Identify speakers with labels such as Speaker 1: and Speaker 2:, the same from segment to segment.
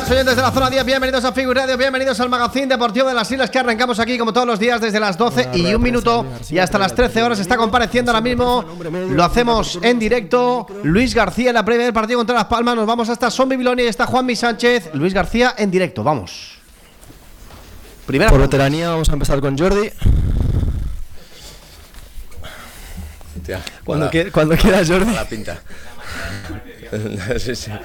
Speaker 1: Oyentes de la zona 10, bienvenidos a Figure Radio, bienvenidos al Magazín Deportivo de las Islas, que arrancamos aquí como todos los días desde las 12 y un minuto y hasta las 13 horas. Está compareciendo ahora mismo, lo hacemos en directo, Luis García en la previa del partido contra Las Palmas. Nos vamos hasta Son Bibiloni y está Juanmi Sánchez. Luis García en directo, vamos. Primera
Speaker 2: por veteranía vamos a empezar con Jordi. Cuando quieras, Jordi.
Speaker 3: La pinta. Sí, sí.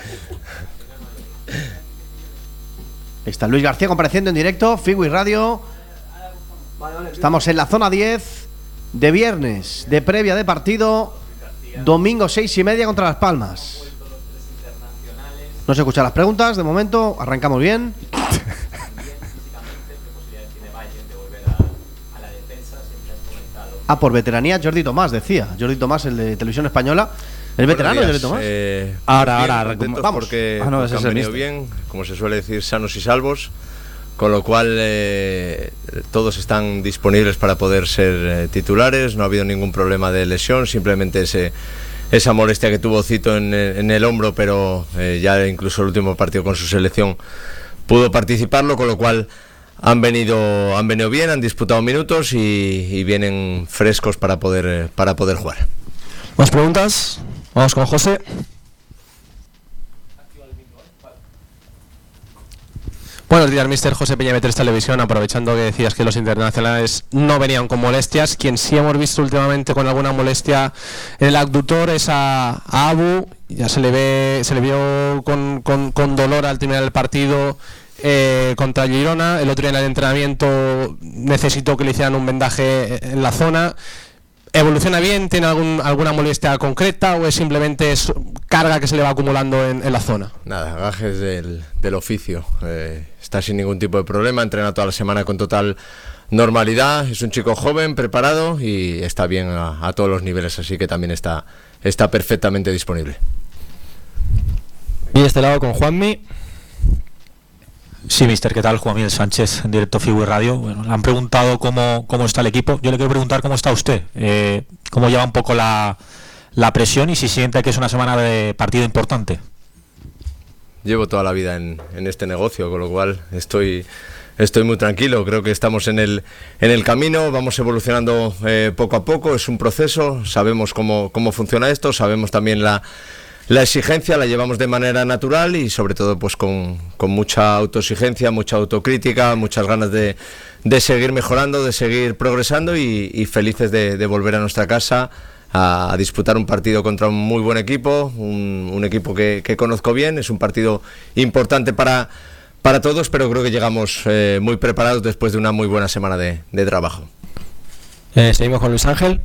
Speaker 1: Está Luis García compareciendo en directo, Figure Radio. Estamos en la zona 10 de viernes, de previa de partido, domingo 6:30 contra Las Palmas. No se escuchan las preguntas, de momento, arrancamos bien. Por veteranía, Jordi Tomás, decía. Jordi Tomás, el de Televisión Española. ¿El veterano Jordi Tomás?
Speaker 3: Ahora, vamos. Porque han venido bien, como se suele decir, sanos y salvos. Con lo cual, todos están disponibles para poder ser titulares. No ha habido ningún problema de lesión, simplemente esa molestia que tuvo Cito en el hombro, pero ya incluso el último partido con su selección pudo participarlo, con lo cual han venido bien, han disputado minutos y vienen frescos para poder jugar.
Speaker 2: ¿Más preguntas? Vamos con José. Buenos días, mister José Peña, B3 Televisión. Aprovechando que decías que los internacionales no venían con molestias, quien sí hemos visto últimamente con alguna molestia en el abductor es a Abu. Ya se le vio con dolor al terminar el partido contra Girona. El otro día en el entrenamiento necesitó que le hicieran un vendaje en la zona. ¿Evoluciona bien? ¿Tiene alguna molestia concreta o es simplemente carga que se le va acumulando en la zona?
Speaker 3: Nada, gajes del oficio. Está sin ningún tipo de problema, entrena toda la semana con total normalidad. Es un chico joven, preparado y está bien a todos los niveles, así que también está perfectamente disponible.
Speaker 2: Y de este lado con Juanmi.
Speaker 4: Sí, mister, ¿qué tal? Juan Miguel Sánchez, en directo Figure Radio. Bueno, le han preguntado cómo está el equipo. Yo le quiero preguntar cómo está usted, cómo lleva un poco la presión y si siente que es una semana de partido importante.
Speaker 3: Llevo toda la vida en este negocio, con lo cual estoy muy tranquilo. Creo que estamos en el camino, vamos evolucionando poco a poco. Es un proceso, sabemos cómo funciona esto, sabemos también la exigencia, la llevamos de manera natural y sobre todo pues con mucha autoexigencia, mucha autocrítica, muchas ganas de seguir mejorando, de seguir progresando y felices de volver a nuestra casa a disputar un partido contra un muy buen equipo, un equipo que conozco bien. Es un partido importante para todos, pero creo que llegamos muy preparados después de una muy buena semana de trabajo.
Speaker 2: Seguimos con Luis Ángel.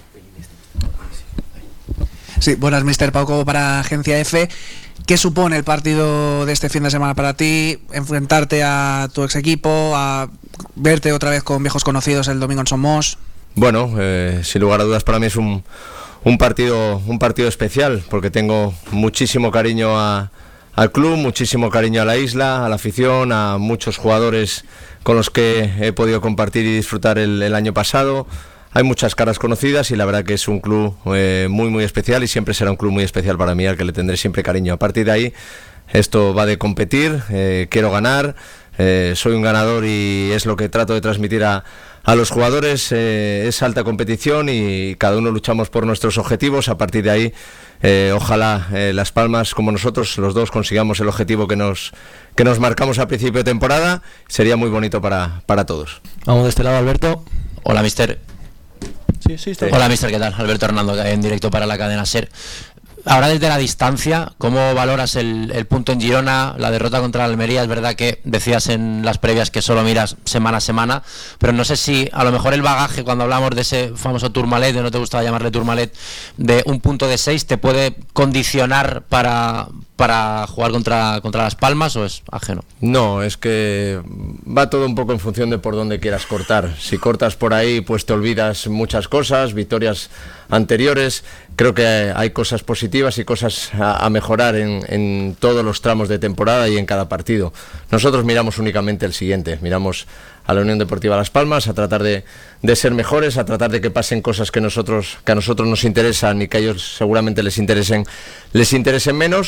Speaker 5: Sí, buenas, mister. Pauco para Agencia F. ¿Qué supone el partido de este fin de semana para ti? Enfrentarte a tu ex equipo, a verte otra vez con viejos conocidos el domingo en Somos.
Speaker 3: Bueno, sin lugar a dudas para mí es un partido especial, porque tengo muchísimo cariño al club, muchísimo cariño a la isla, a la afición, a muchos jugadores con los que he podido compartir y disfrutar el año pasado. Hay muchas caras conocidas y la verdad que es un club muy especial y siempre será un club muy especial para mí, al que le tendré siempre cariño. A partir de ahí, esto va de competir, quiero ganar, soy un ganador y es lo que trato de transmitir a los jugadores. Es alta competición y cada uno luchamos por nuestros objetivos. A partir de ahí, ojalá Las Palmas, como nosotros, los dos consigamos el objetivo que nos marcamos a principio de temporada. Sería muy bonito para todos.
Speaker 2: Vamos de este lado, Alberto.
Speaker 6: Hola, mister.
Speaker 2: Sí, está.
Speaker 6: Hola, mister, ¿qué tal? Alberto Hernando, en directo para la cadena SER. Ahora, desde la distancia, ¿cómo valoras el punto en Girona, la derrota contra la Almería? Es verdad que decías en las previas que solo miras semana a semana, pero no sé si a lo mejor el bagaje, cuando hablamos de ese famoso Tourmalet, de no te gustaba llamarle Tourmalet, de un punto de 6, ¿te puede condicionar para jugar contra Las Palmas o es ajeno?
Speaker 3: No, es que va todo un poco en función de por dónde quieras cortar. Si cortas por ahí, pues te olvidas muchas cosas, victorias anteriores. Creo que hay cosas positivas y cosas a mejorar en todos los tramos de temporada y en cada partido. Nosotros miramos únicamente el siguiente, miramos a la Unión Deportiva Las Palmas, a tratar de ser mejores, a tratar de que pasen cosas que a nosotros nos interesan y que a ellos seguramente les interesen menos,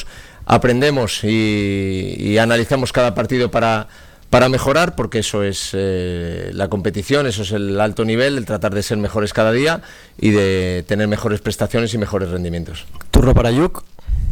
Speaker 3: aprendemos y analizamos cada partido para mejorar, porque eso es la competición, eso es el alto nivel, el tratar de ser mejores cada día y de tener mejores prestaciones y mejores rendimientos.
Speaker 2: Turno para Yuk.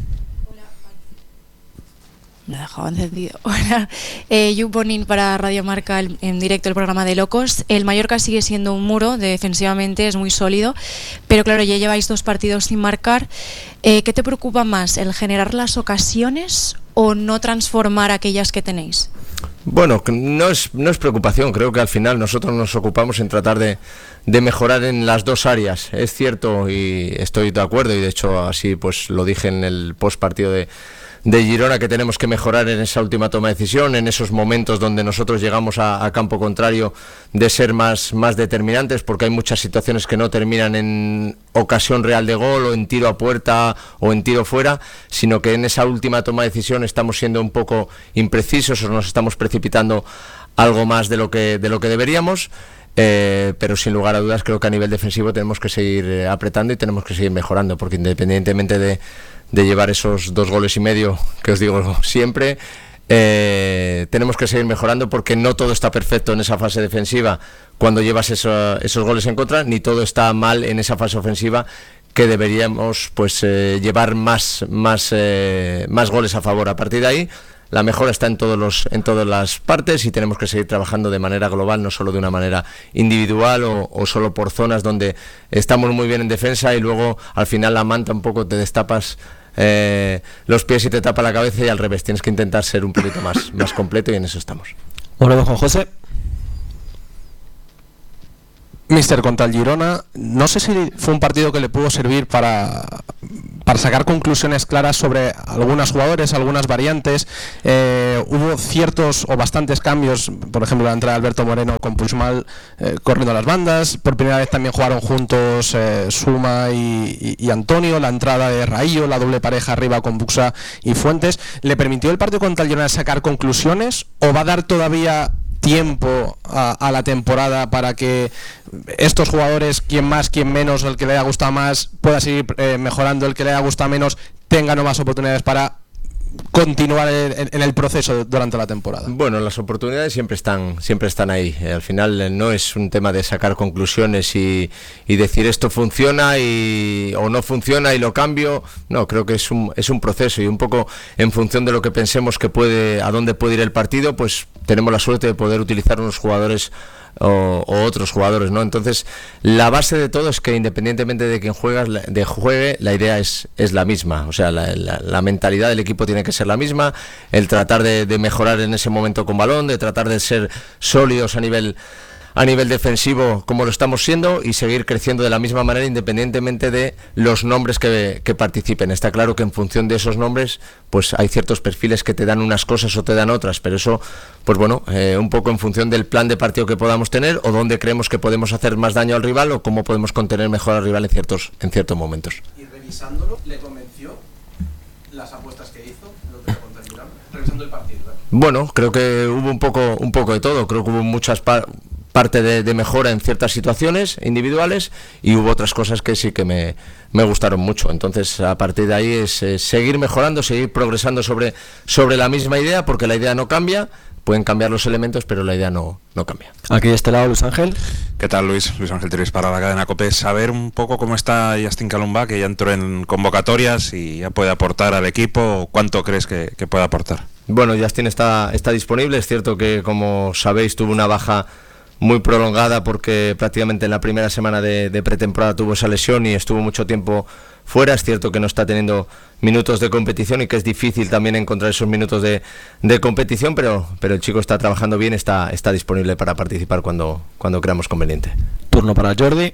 Speaker 7: Me ha dejado encendido. Hola, Yuk Bonin para Radio Marca, en directo el programa de Locos. El Mallorca sigue siendo un muro, defensivamente es muy sólido, pero claro, ya lleváis 2 partidos sin marcar. ¿Qué te preocupa más, el generar las ocasiones o no transformar aquellas que tenéis?
Speaker 3: Bueno, no es preocupación, creo que al final nosotros nos ocupamos en tratar de mejorar en las 2 áreas. Es cierto y estoy de acuerdo, y de hecho así pues lo dije en el post partido de Girona, que tenemos que mejorar en esa última toma de decisión, en esos momentos donde nosotros llegamos a campo contrario, de ser más determinantes, porque hay muchas situaciones que no terminan en ocasión real de gol o en tiro a puerta o en tiro fuera, sino que en esa última toma de decisión estamos siendo un poco imprecisos o nos estamos precipitando algo más de lo que deberíamos. Pero sin lugar a dudas creo que a nivel defensivo tenemos que seguir apretando y tenemos que seguir mejorando, porque independientemente de llevar esos 2 goles y medio que os digo siempre, tenemos que seguir mejorando, porque no todo está perfecto en esa fase defensiva cuando llevas esos goles en contra, ni todo está mal en esa fase ofensiva, que deberíamos pues llevar más goles a favor. A partir de ahí la mejora está en todas las partes, y tenemos que seguir trabajando de manera global, no solo de una manera individual o solo por zonas donde estamos muy bien en defensa y luego al final la manta un poco te destapas los pies y te tapa la cabeza, y al revés, tienes que intentar ser un poquito más completo, y en eso estamos.
Speaker 2: Hola, Juan José. Mister, contra el Girona, no sé si fue un partido que le pudo servir para sacar conclusiones claras sobre algunos jugadores, algunas variantes. Hubo ciertos o bastantes cambios, por ejemplo la entrada de Alberto Moreno con Puigmal corriendo a las bandas. Por primera vez también jugaron juntos Suma y Antonio. La entrada de Raillo, la doble pareja arriba con Buxa y Fuentes. ¿Le permitió el partido contra el Girona sacar conclusiones, o va a dar todavía tiempo a la temporada para que estos jugadores, quien más, quien menos, el que le haya gustado más, pueda seguir mejorando, el que le haya gustado menos tenga nuevas oportunidades para continuar en el proceso durante la temporada?
Speaker 3: Bueno, las oportunidades siempre están ahí. Al final no es un tema de sacar conclusiones y decir esto funciona o no funciona y lo cambio. No, creo que es un proceso, y un poco en función de lo que pensemos a dónde puede ir el partido, pues tenemos la suerte de poder utilizar unos jugadores o otros jugadores, ¿no? Entonces, la base de todo es que independientemente de quién juegue, la idea es la misma. O sea, la mentalidad del equipo tiene que ser la misma, el tratar de mejorar en ese momento con balón, de tratar de ser sólidos a nivel defensivo como lo estamos siendo, y seguir creciendo de la misma manera independientemente de los nombres que participen. Está claro que en función de esos nombres pues hay ciertos perfiles que te dan unas cosas o te dan otras, pero eso pues bueno, un poco en función del plan de partido que podamos tener, o dónde creemos que podemos hacer más daño al rival, o cómo podemos contener mejor al rival en ciertos momentos.
Speaker 1: Y revisándolo, ¿le convenció las apuestas que hizo contra el Girona? Revisando el partido, ¿verdad?
Speaker 3: Bueno, creo que hubo un poco de todo. Creo que hubo muchas parte de mejora en ciertas situaciones individuales, y hubo otras cosas que sí que me gustaron mucho. Entonces, a partir de ahí es seguir mejorando, seguir progresando sobre la misma idea, porque la idea no cambia. Pueden cambiar los elementos, pero la idea no cambia.
Speaker 2: Aquí de este lado, Luis Ángel.
Speaker 8: ¿Qué tal, Luis? Luis Ángel Teres para la cadena COPE. Saber un poco cómo está Justin Calumba, que ya entró en convocatorias y ya puede aportar al equipo. ¿Cuánto crees que puede aportar?
Speaker 3: Bueno, Justin está disponible. Es cierto que, como sabéis, tuvo una baja muy prolongada, porque prácticamente en la primera semana de pretemporada tuvo esa lesión y estuvo mucho tiempo fuera. Es cierto que no está teniendo minutos de competición y que es difícil también encontrar esos minutos de competición, pero el chico está trabajando bien, está disponible para participar cuando creamos conveniente.
Speaker 2: Turno para Jordi.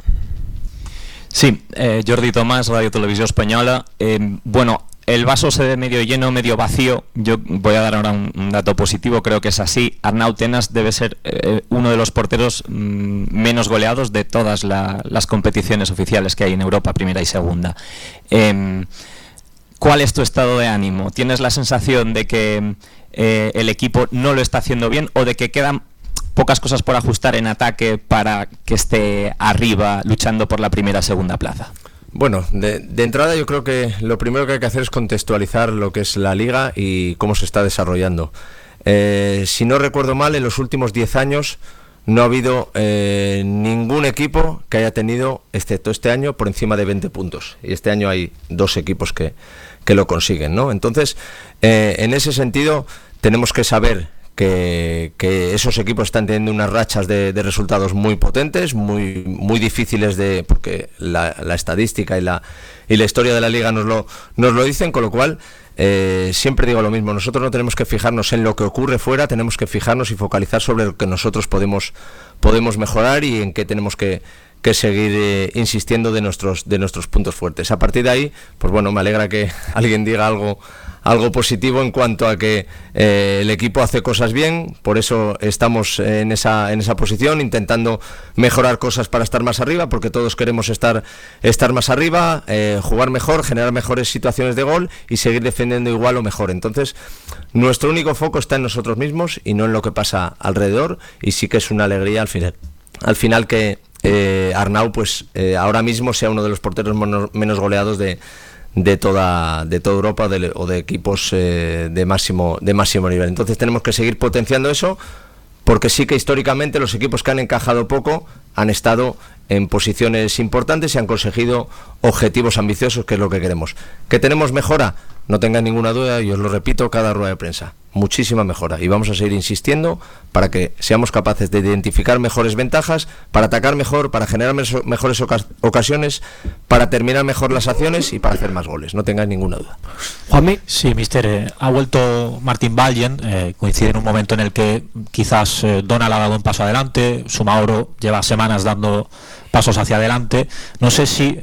Speaker 9: Sí, Jordi Tomás, Radio Televisió Espanyola. Bueno, el vaso se ve medio lleno, medio vacío. Yo voy a dar ahora un dato positivo, creo que es así. Arnau Tenas debe ser uno de los porteros menos goleados de todas las competiciones oficiales que hay en Europa, primera y segunda. ¿Cuál es tu estado de ánimo? ¿Tienes la sensación de que el equipo no lo está haciendo bien, o de que quedan pocas cosas por ajustar en ataque para que esté arriba luchando por la primera o segunda plaza?
Speaker 3: Bueno, de entrada yo creo que lo primero que hay que hacer es contextualizar lo que es la liga y cómo se está desarrollando. Si no recuerdo mal, en los últimos 10 años no ha habido ningún equipo que haya tenido, excepto este año, por encima de 20 puntos. Y este año hay 2 equipos que lo consiguen, ¿no? Entonces, en ese sentido, tenemos que saber que esos equipos están teniendo unas rachas de resultados muy potentes, muy difíciles porque la estadística y la historia de la liga nos lo dicen, con lo cual siempre digo lo mismo: nosotros no tenemos que fijarnos en lo que ocurre fuera, tenemos que fijarnos y focalizar sobre lo que nosotros podemos mejorar y en qué tenemos que seguir insistiendo de nuestros puntos fuertes. A partir de ahí, pues bueno, me alegra que alguien diga algo positivo en cuanto a que el equipo hace cosas bien. Por eso estamos en esa posición, intentando mejorar cosas para estar más arriba, porque todos queremos estar más arriba, jugar mejor, generar mejores situaciones de gol y seguir defendiendo igual o mejor. Entonces, nuestro único foco está en nosotros mismos y no en lo que pasa alrededor, y sí que es una alegría al final que Arnau pues ahora mismo sea uno de los porteros menos goleados de toda Europa o de equipos de máximo nivel. Entonces tenemos que seguir potenciando eso, porque sí que históricamente los equipos que han encajado poco han estado en posiciones importantes y han conseguido objetivos ambiciosos, que es lo que queremos. ¿Que tenemos mejora? No tengan ninguna duda, y os lo repito cada rueda de prensa, muchísima mejora, y vamos a seguir insistiendo para que seamos capaces de identificar mejores ventajas, para atacar mejor, para generar mejores ocasiones, para terminar mejor las acciones y para hacer más goles, no tengáis ninguna duda.
Speaker 4: Juanmi. Sí, mister, ha vuelto Martín Vallen, coincide en un momento en el que quizás Donald ha dado un paso adelante, Sumaoro lleva semanas dando pasos hacia adelante. No sé si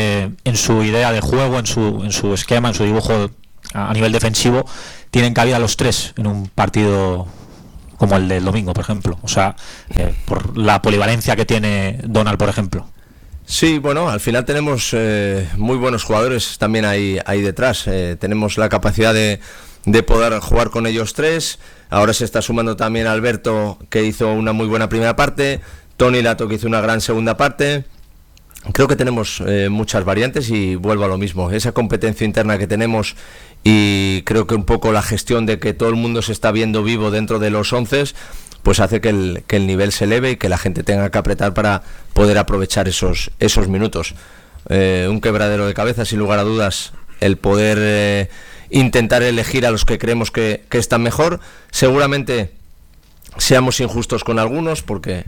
Speaker 4: en su idea de juego, en su esquema, en su dibujo a nivel defensivo, tienen cabida los tres en un partido como el del domingo, por ejemplo. O sea, por la polivalencia que tiene Donald, por ejemplo.
Speaker 3: Sí, bueno, al final tenemos muy buenos jugadores también ahí detrás. Tenemos la capacidad de poder jugar con ellos tres. Ahora se está sumando también Alberto, que hizo una muy buena primera parte, Tony Lato, que hizo una gran segunda parte. Creo que tenemos muchas variantes, y vuelvo a lo mismo, esa competencia interna que tenemos, y creo que un poco la gestión de que todo el mundo se está viendo vivo dentro de los 11, pues hace que el nivel se eleve y que la gente tenga que apretar para poder aprovechar esos minutos. Un quebradero de cabeza, sin lugar a dudas, el poder intentar elegir a los que creemos que están mejor. Seguramente seamos injustos con algunos, porque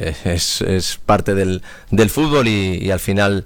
Speaker 3: es parte del fútbol, y al final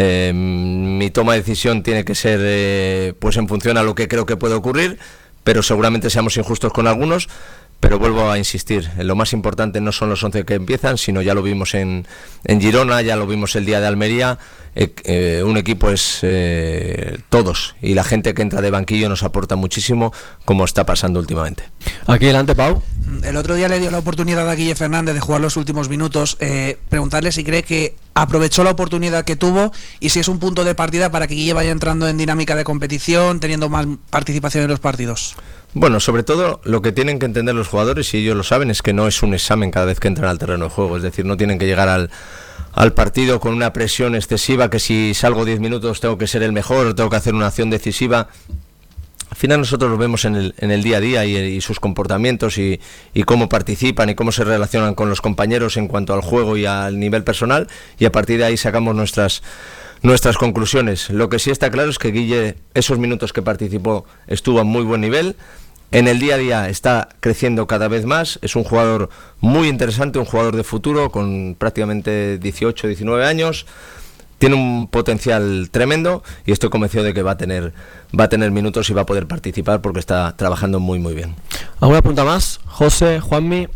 Speaker 3: mi toma de decisión tiene que ser pues en función a lo que creo que puede ocurrir, pero seguramente seamos injustos con algunos. Pero vuelvo a insistir, lo más importante no son los 11 que empiezan, sino ya lo vimos en Girona, ya lo vimos el día de Almería. Un equipo es todos, y la gente que entra de banquillo nos aporta muchísimo, como está pasando últimamente.
Speaker 1: Aquí delante, Pau.
Speaker 5: El otro día le dio la oportunidad a Guille Fernández de jugar los últimos minutos. Preguntarle si cree que aprovechó la oportunidad que tuvo, y si es un punto de partida para que Guille vaya entrando en dinámica de competición, teniendo más participación en los partidos.
Speaker 3: Bueno, sobre todo lo que tienen que entender los jugadores, y ellos lo saben, es que no es un examen cada vez que entran al terreno de juego. Es decir, no tienen que llegar al partido con una presión excesiva, que si salgo 10 minutos tengo que ser el mejor, tengo que hacer una acción decisiva. Al final nosotros lo vemos en el día a día, y sus comportamientos, y cómo participan y cómo se relacionan con los compañeros en cuanto al juego y al nivel personal, y a partir de ahí sacamos nuestras conclusiones. Lo que sí está claro es que Guille, esos minutos que participó, estuvo a muy buen nivel. En el día a día está creciendo cada vez más. Es un jugador muy interesante, un jugador de futuro, con prácticamente 18, 19 años. Tiene un potencial tremendo, y estoy convencido de que va a tener minutos y va a poder participar, porque está trabajando muy muy bien.
Speaker 1: ¿Alguna pregunta más? José, Juanmi.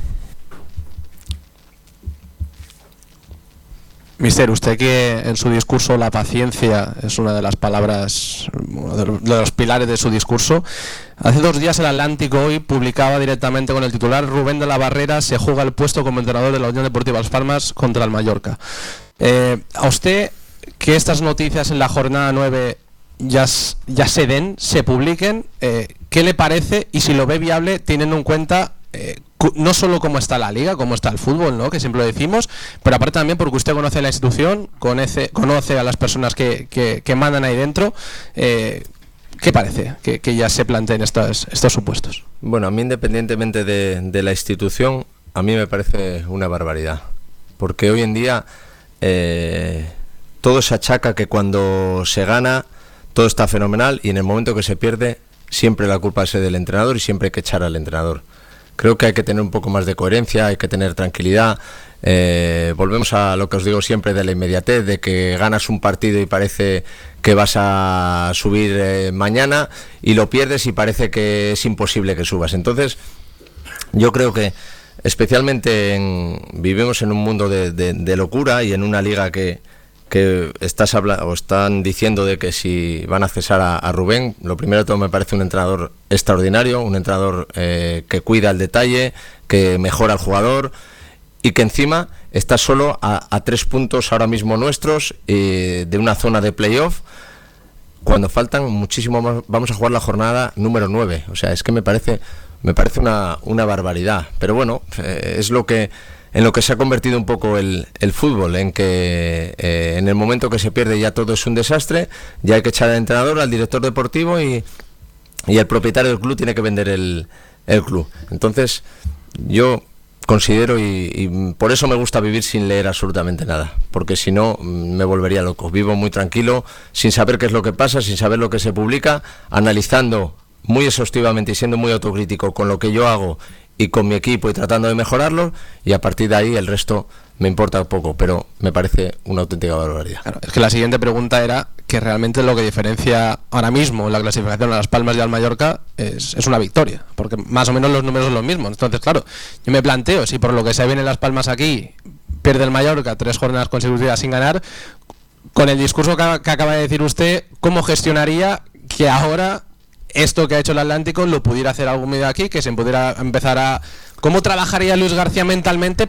Speaker 2: Mister, usted, que en su discurso la paciencia es una de las palabras, uno de los pilares de su discurso, hace 2 días el Atlántico hoy publicaba directamente con el titular: Rubén de la Barrera se juega el puesto como entrenador de la Unión Deportiva Las Palmas contra el Mallorca. A usted, que estas noticias en la jornada 9 ya se den, se publiquen, ¿qué le parece, y si lo ve viable, teniendo en cuenta no solo cómo está la liga, cómo está el fútbol, ¿no? Que siempre lo decimos, pero aparte también porque usted conoce la institución, conoce a las personas que mandan ahí dentro. ¿Qué parece que ya se planteen estos supuestos?
Speaker 3: Bueno, a mí, independientemente de la institución, a mí me parece una barbaridad, porque hoy en día todo se achaca que cuando se gana todo está fenomenal y en el momento que se pierde siempre la culpa es del entrenador y siempre hay que echar al entrenador. Creo que hay que tener un poco más de coherencia, hay que tener tranquilidad. Volvemos a lo que os digo siempre de la inmediatez, de que ganas un partido y parece que vas a subir mañana y lo pierdes y parece que es imposible que subas. Entonces, yo creo que especialmente vivimos en un mundo de locura y en una liga que están diciendo de que si van a cesar a Rubén. Lo primero de todo, me parece un entrenador extraordinario, un entrenador que cuida el detalle, que mejora al jugador y que encima está solo a 3 puntos ahora mismo nuestros de una zona de playoff, cuando faltan muchísimo más. Vamos a jugar la jornada número 9, o sea, es que me parece una barbaridad, pero bueno, es en lo que se ha convertido un poco el fútbol, en que en el momento que se pierde ya todo es un desastre, ya hay que echar al entrenador, al director deportivo y el propietario del club tiene que vender el club. Entonces, yo considero, y por eso me gusta vivir sin leer absolutamente nada, porque si no me volvería loco. Vivo muy tranquilo, sin saber qué es lo que pasa, sin saber lo que se publica, analizando muy exhaustivamente y siendo muy autocrítico con lo que yo hago y con mi equipo y tratando de mejorarlo, y a partir de ahí el resto me importa poco, pero me parece una auténtica barbaridad.
Speaker 2: Claro, es que la siguiente pregunta era que realmente lo que diferencia ahora mismo la clasificación a Las Palmas y al Mallorca es una victoria, porque más o menos los números son los mismos. Entonces, claro, yo me planteo, si por lo que se viene Las Palmas aquí, pierde el Mallorca 3 jornadas consecutivas sin ganar, con el discurso que acaba de decir usted, ¿cómo gestionaría que ahora esto que ha hecho el Atlántico lo pudiera hacer algún medio aquí, que se pudiera empezar a... ¿Cómo trabajaría Luis García mentalmente